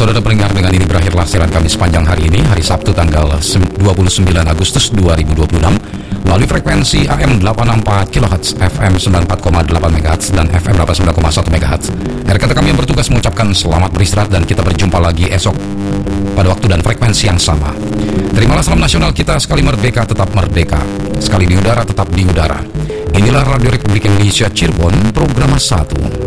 Saudara pendengar, dengan ini berakhirlah siaran kami sepanjang hari ini, hari Sabtu tanggal 29 Agustus 2026, melalui frekuensi AM 864 kHz, FM 94,8 MHz, dan FM 89,1 MHz. Kata kami yang bertugas mengucapkan selamat beristirahat dan kita berjumpa lagi esok pada waktu dan frekuensi yang sama. Terimalah salam nasional kita, sekali merdeka tetap merdeka, sekali di udara tetap di udara. Inilah Radio Republik Indonesia Cirebon, program 1.